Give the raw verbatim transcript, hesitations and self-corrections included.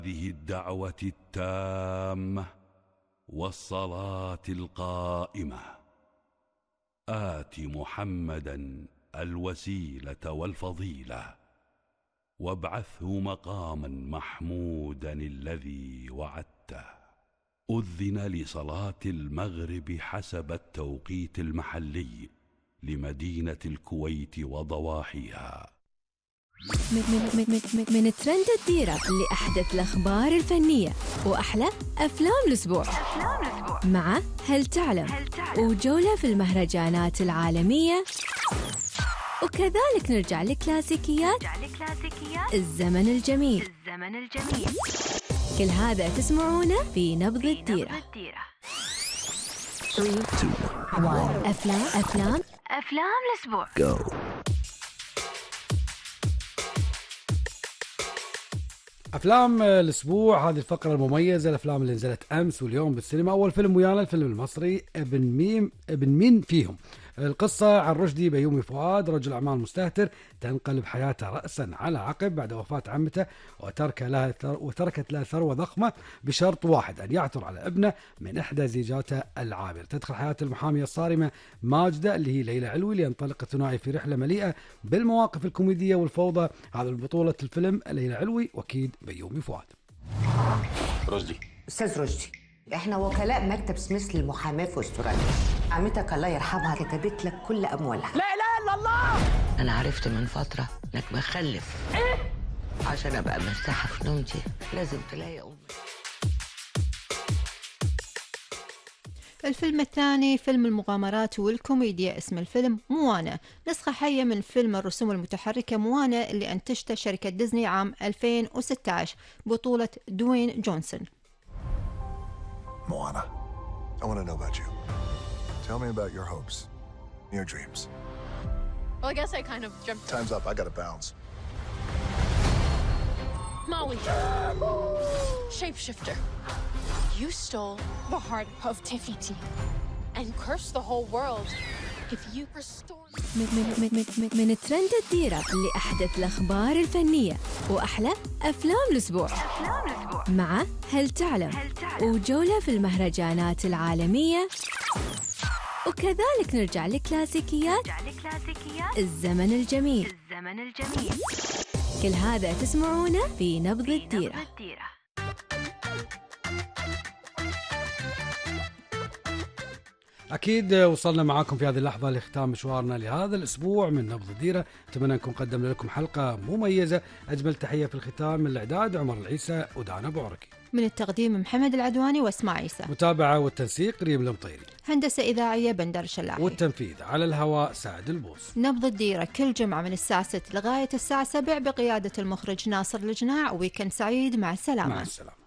هذه الدعوة التامة والصلاة القائمة آت محمدا الوسيلة والفضيلة وابعثه مقاما محمودا الذي وعدته. أذن لصلاة المغرب حسب التوقيت المحلي لمدينة الكويت وضواحيها. من, من, من, من, من ترند الديرة لأحدث الأخبار الفنية وأحلى أفلام الأسبوع مع هل تعلم, هل تعلم وجولة في المهرجانات العالمية، وكذلك نرجع لكلاسيكيات الزمن الجميل. الزمن الجميل كل هذا تسمعونه في نبض الديرة. ثلاثة اثنين واحد أفلام أفلام أفلام الأسبوع. Go. أفلام الأسبوع، هذه الفقرة المميزة، الأفلام اللي نزلت أمس واليوم بالسينما. أول فيلم ويانا الفيلم المصري ابن ميم ابن مين فيهم. القصة عن رشدي بيومي فؤاد، رجل أعمال مستهتر تنقلب حياته رأسا على عقب بعد وفاة عمته، وترك لها وتركت له ثروة ضخمة بشرط واحد، أن يعثر على ابنه من إحدى زيجاته العابرة. تدخل حياة المحامية الصارمة ماجدة اللي هي ليلى علوي لينطلق الثنائي في رحلة مليئة بالمواقف الكوميدية والفوضى. هذا البطولة الفيلم ليلى علوي وأكيد بيومي فؤاد. رشدي أستاذ رشدي، احنا وكلاء مكتب سميث للمحاماة في استراليا. عمتك الله يرحمها كتبت لك كل اموالها. لا اله الا الله. انا عرفت من فتره انك مخلف. ايه؟ عشان ابقى مرتاحه في نومتي لازم تلاقي امي. الفيلم الثاني فيلم المغامرات والكوميديا، اسم الفيلم موانا، نسخة حية من فيلم الرسوم المتحركة موانا اللي أنتجته شركة ديزني عام ألفين وستة عشر بطولة دوين جونسون. Moana, I want to know about you. Tell me about your hopes, your dreams. Well, I guess I kind of jumped. Time's up. I gotta bounce. Maui. Shapeshifter. You stole the heart of Tefiti and cursed the whole world. If you restore... من, من, من, من, من ترند الديرة لأحدث الأخبار الفنية وأحلى أفلام الأسبوع مع هل تعلم, هل تعلم وجولة في المهرجانات العالمية، وكذلك نرجع لكلاسيكيات الزمن الجميل. الزمن الجميل كل هذا تسمعونه في نبض الديرة. أكيد وصلنا معاكم في هذه اللحظة لختام مشوارنا لهذا الأسبوع من نبض الديرة. أتمنى نكون قدمنا لكم حلقة مميزة. أجمل تحية في الختام من الإعداد عمر العيسى ودانا أبو عركي، من التقديم محمد العدواني واسماء عيسى، متابعة والتنسيق ريم المطيري، هندسة إذاعية بندر شلاحي، والتنفيذ على الهواء سعد البوس. نبض الديرة كل جمعة من الساعة ستة لغاية الساعة سبعة بقيادة المخرج ناصر الجناع. ويكند سعيد، مع السلامة. مع السلامة.